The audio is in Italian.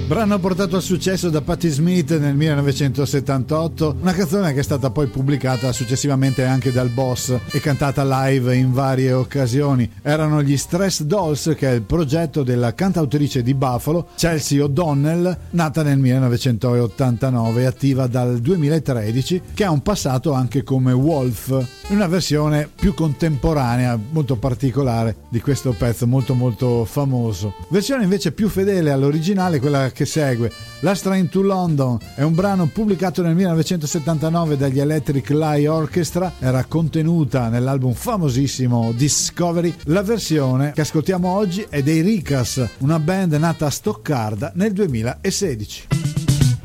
Brano portato al successo da Patti Smith nel 1978, una canzone che è stata poi pubblicata successivamente anche dal Boss e cantata live in varie occasioni. Erano gli Stress Dolls, che è il progetto della cantautrice di Buffalo, Chelsea O'Donnell, nata nel 1989 e attiva dal 2013, che ha un passato anche come Wolf, una versione più contemporanea, molto particolare di questo pezzo molto molto famoso. Versione invece più fedele all'originale, quella che segue. Last Train to London è un brano pubblicato nel 1979 dagli Electric Light Orchestra, era contenuta nell'album famosissimo Discovery. La versione che ascoltiamo oggi è dei Ricas, una band nata a Stoccarda nel 2016.